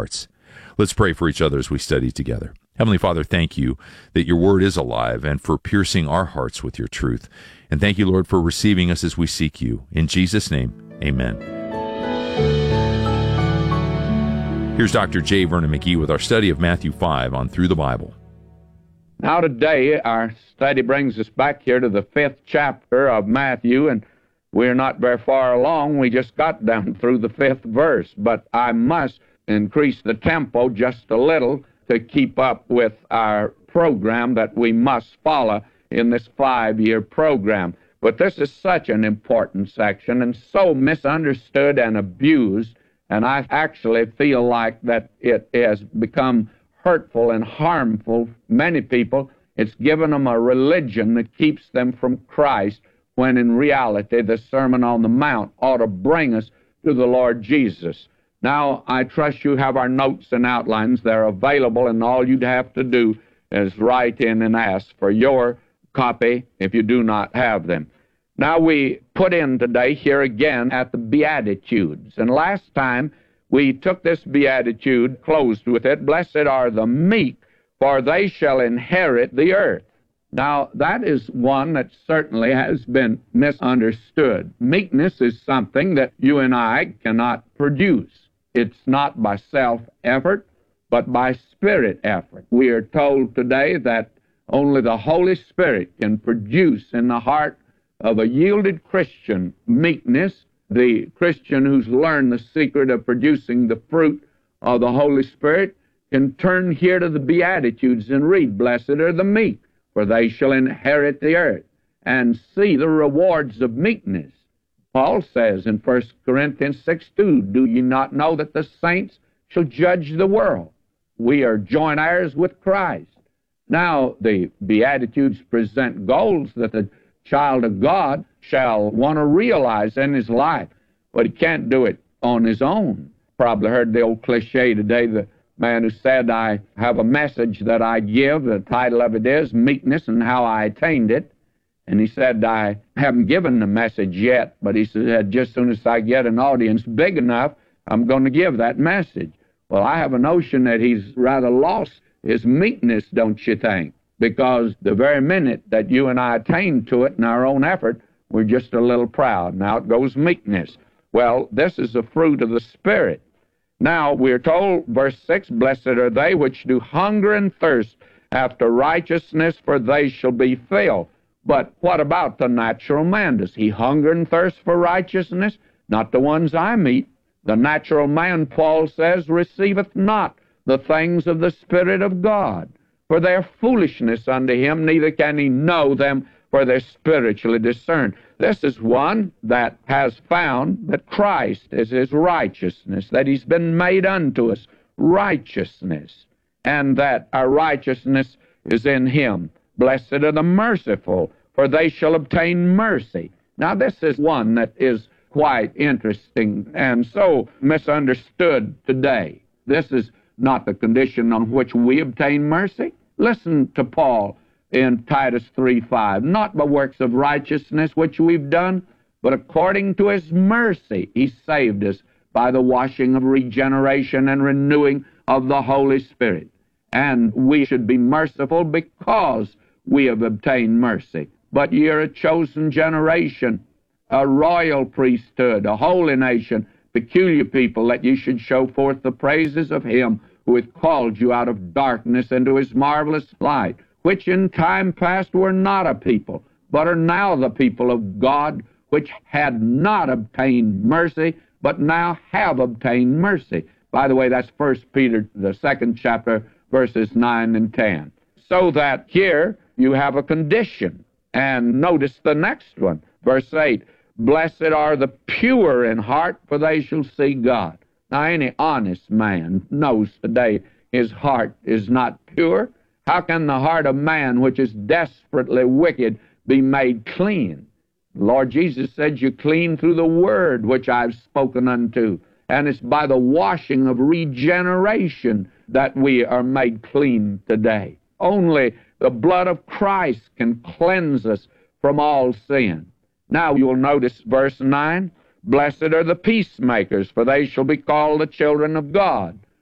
hearts. Let's pray for each other as we study together. Heavenly Father, thank you that your word is alive and for piercing our hearts with your truth. And thank you, Lord, for receiving us as we seek you. In Jesus' name, amen. Here's Dr. J. Vernon McGee with our study of Matthew 5 on Through the Bible. Now today, our study brings us back here to the 5th chapter of Matthew, and we're not very far along. We just got down through the 5th verse, but I must increase the tempo just a little to keep up with our program that we must follow in this 5-year program. But this is such an important section and so misunderstood and abused, and I actually feel like that it has become hurtful and harmful. Many people, it's given them a religion that keeps them from Christ, when in reality the Sermon on the Mount ought to bring us to the Lord Jesus. Now, I trust you have our notes and outlines. They're available, and all you'd have to do is write in and ask for your copy if you do not have them. Now, we put in today here again at the Beatitudes, and last time we took this Beatitude, closed with it, "Blessed are the meek, for they shall inherit the earth." Now, that is one that certainly has been misunderstood. Meekness is something that you and I cannot produce. It's not by self-effort, but by spirit effort. We are told today that only the Holy Spirit can produce in the heart of a yielded Christian meekness. The Christian who's learned the secret of producing the fruit of the Holy Spirit can turn here to the Beatitudes and read, "Blessed are the meek, for they shall inherit the earth," and see the rewards of meekness. Paul says in 1 Corinthians 6:2, "Do ye not know that the saints shall judge the world?" We are joint heirs with Christ. Now, the Beatitudes present goals that the child of God shall want to realize in his life, but he can't do it on his own. Probably heard the old cliche today, the man who said, "I have a message that I give. The title of it is Meekness and How I Attained It." And he said, "I haven't given the message yet," but he said, "just as soon as I get an audience big enough, I'm going to give that message." Well, I have a notion that he's rather lost his meekness, don't you think? Because the very minute that you and I attain to it in our own effort, we're just a little proud. Now it goes meekness. Well, this is the fruit of the Spirit. Now, we're told, verse 6, "Blessed are they which do hunger and thirst after righteousness, for they shall be filled." But what about the natural man? Does he hunger and thirst for righteousness? Not the ones I meet. The natural man, Paul says, receiveth not the things of the Spirit of God, for they are foolishness unto him, neither can he know them, for they're spiritually discerned. This is one that has found that Christ is his righteousness, that he's been made unto us righteousness, and that our righteousness is in him. "Blessed are the merciful, for they shall obtain mercy." Now, this is one that is quite interesting and so misunderstood today. This is not the condition on which we obtain mercy. Listen to Paul in Titus 3:5. "Not by works of righteousness which we've done, but according to his mercy he saved us by the washing of regeneration and renewing of the Holy Spirit." And we should be merciful because we have obtained mercy. "But ye are a chosen generation, a royal priesthood, a holy nation, peculiar people, that ye should show forth the praises of him who hath called you out of darkness into his marvelous light, which in time past were not a people, but are now the people of God, which had not obtained mercy, but now have obtained mercy." By the way, that's 1 Peter, the 2nd chapter, verses 9 and 10. So that here you have a condition. And notice the next one, verse 8, "Blessed are the pure in heart, for they shall see God." Now, any honest man knows today his heart is not pure. How can the heart of man, which is desperately wicked, be made clean? The Lord Jesus said, "You clean through the word which I've spoken unto." And it's by the washing of regeneration that we are made clean today. Only the blood of Christ can cleanse us from all sin. Now you'll notice verse 9, "Blessed are the peacemakers, for they shall be called the children of God."